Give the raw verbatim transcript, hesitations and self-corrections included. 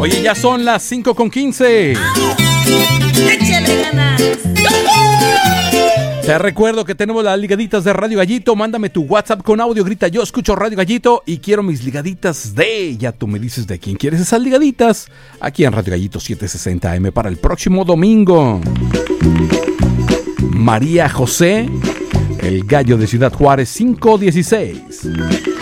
Oye, ya son las cinco con quince. ¡Échale ganas! Te recuerdo que tenemos las ligaditas de Radio Gallito. Mándame tu WhatsApp con audio, grita yo escucho Radio Gallito y quiero mis ligaditas de... Ya tú me dices de quién quieres esas ligaditas. Aquí en Radio Gallito setecientos sesenta A M para el próximo domingo. María José, el gallo de Ciudad Juárez, cinco dieciséis.